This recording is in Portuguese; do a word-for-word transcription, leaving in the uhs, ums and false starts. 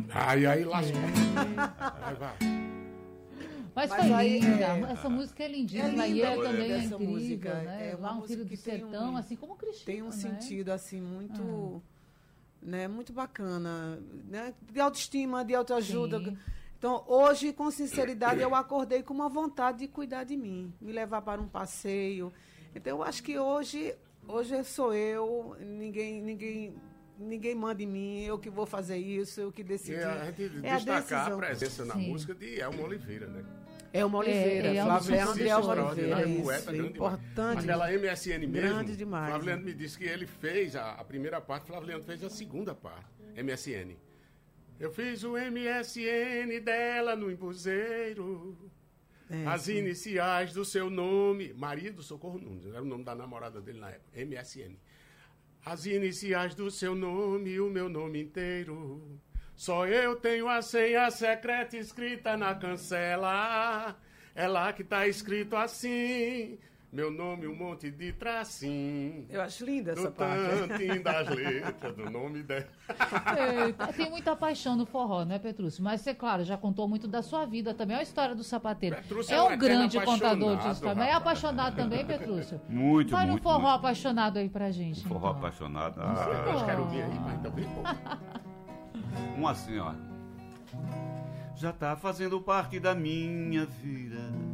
Aí, aí, lascou. Vai, vai. Mas, Mas foi aí, linda, é, essa música é lindíssima, é e linda ele também é essa incrível, música, né? é uma Lá um música filho do que tem sertão, um- assim como Cristina, Tem um né? sentido, assim, muito, né, muito bacana, né? De autoestima, de autoajuda. Sim. Então, hoje, com sinceridade, eu acordei com uma vontade de cuidar de mim, me levar para um passeio. Então, eu acho que hoje, hoje sou eu, ninguém, ninguém, ninguém manda em mim, eu que vou fazer isso, eu que decidi. E a gente É a destacar a, decisão. presença na Sim. música de Elma Oliveira, né? Elma Oliveira, É, é, Flaviano Elma de Elma Oliveira, Oliveira, extraordinário, isso, poeta, é grande importante. Aquela M S N mesmo, Grande demais, Flaviano né? me disse que ele fez a, a primeira parte, Flaviano fez a segunda parte, M S N. Eu fiz o M S N dela no embuzeiro, É, as sim. iniciais do seu nome, Maria do Socorro Nunes, era o nome da namorada dele na época, M S N. As iniciais do seu nome e o meu nome inteiro. Só eu tenho a senha secreta escrita na cancela. É lá que tá escrito assim. Meu nome, um monte de tracinho. Eu acho linda essa Do parte. tantinho das letras, do nome dela. Eita, tem muita paixão no forró, né, Petrúcio? Mas você, claro, já contou muito da sua vida também. Olha a história do sapateiro. Petrúcio é é um um eterno grande contador de apaixonado, história. Mas é rapaz. apaixonado também, Petrúcio? Muito, Vai no muito, forró muito. apaixonado aí pra gente. Forró então. apaixonado. Ah, Ah, eu quero vir aí, pai, então vem, pô. um assim, ó. Já tá fazendo parte da minha vida.